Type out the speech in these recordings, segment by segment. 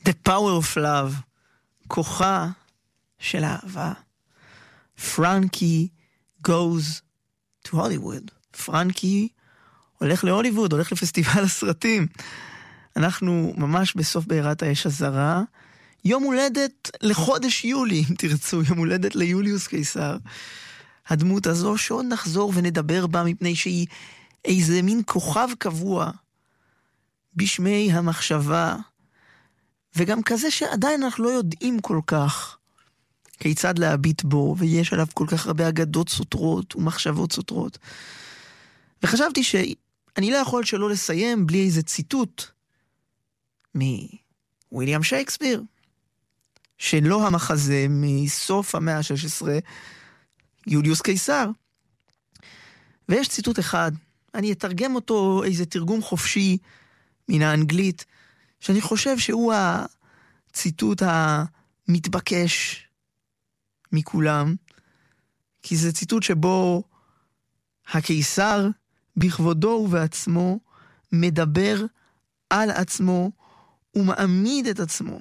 The power of love, כוחה של אהבה. פרנקי goes to Hollywood. פרנקי הולך להוליווד, הולך לפסטיבל הסרטים. אנחנו ממש בסוף בעירת האש הזרה. יום הולדת לחודש יולי, אם תרצו, יום הולדת ליוליוס קיסר. הדמות הזו שעוד נחזור ונדבר בה, מפני שהיא איזה מין כוכב קבוע בשמי המחשבה, וגם כזה שעדיין אנחנו לא יודעים כל כך כיצד להביט בו, ויש עליו כל כך הרבה אגדות סותרות ומחשבות סותרות. וחשבתי שאני לא יכול שלא לסיים בלי איזה ציטוט מוויליאם שייקספיר, שלא המחזה מסוף המאה ה-16, יוליוס קיסר. ויש ציטוט אחד, אני אתרגם אותו איזה תרגום חופשי מן האנגלית, שאני חושב שהוא הציטוט המתבקש מכולם, כי זה ציטוט שבו הקיסר בכבודו ובעצמו מדבר על עצמו ומעמיד את עצמו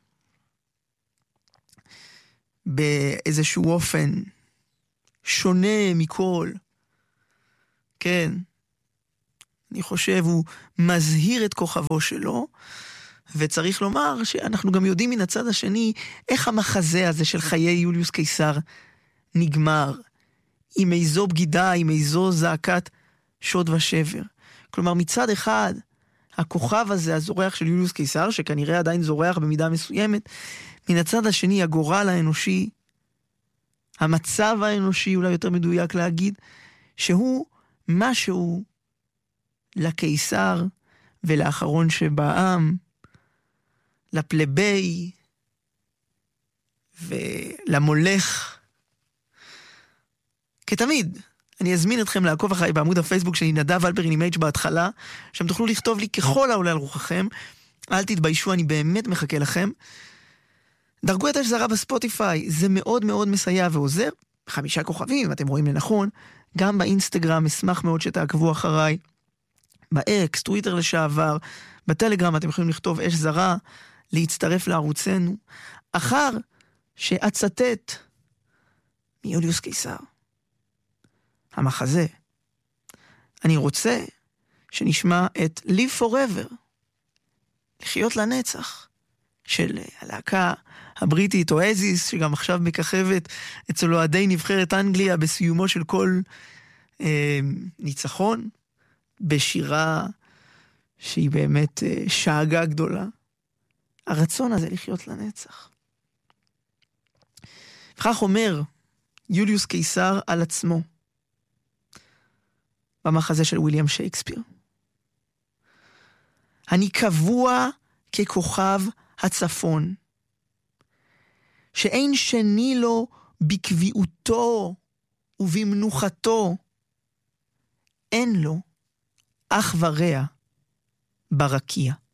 באיזשהו אופן שונה מכל. כן, אני חושב הוא מזהיר את כוכבו שלו, וצריך לומר שאנחנו גם יודעים מן הצד השני איך המחזה הזה של חיי יוליוס קיסר נגמר, עם איזו בגידה, עם איזו זעקת שוד ושבר. כלומר, מצד אחד, הכוכב הזה, הזורח של יוליוס קיסר, שכנראה עדיין זורח במידה מסוימת, מן הצד השני, הגורל האנושי, המצב האנושי, אולי יותר מדויק להגיד, שהוא משהו לקיסר ולאחרון שבעם, לפלבי ולמולך. כתמיד, אני אזמין אתכם לעקוב אחרי בעמוד הפייסבוק שלי, נדב אלפרין עם H בהתחלה, שם תוכלו לכתוב לי ככל העולה על רוחכם. אל תתביישו, אני באמת מחכה לכם. דרגו את השזרה בספוטיפיי, זה מאוד מאוד מסייע ועוזר. 5 כוכבים, אתם רואים לנכון. גם באינסטגרם, אשמח מאוד שתעקבו אחריי. באקס, טוויטר לשעבר, בטלגרם אתם יכולים לכתוב אש זרה, להצטרף לערוצנו. אחר שאצטט מיוליוס קיסר, המחזה, אני רוצה שנשמע את Live Forever, לחיות לנצח, של הלהקה הבריטית אואזיס, שגם עכשיו מככבת אצל אוהדי נבחרת אנגליה בסיומו של כל ניצחון, בשירה שהיא באמת שאגה גדולה. הרצון הזה לחיות לנצח. וכך אומר יוליוס קיסר על עצמו, במחזה של וויליאם שייקספיר. אני קבוע ככוכב הצפון, שאין שני לו בקביעותו ובמנוחתו, אין לו אח ורע ברקיע.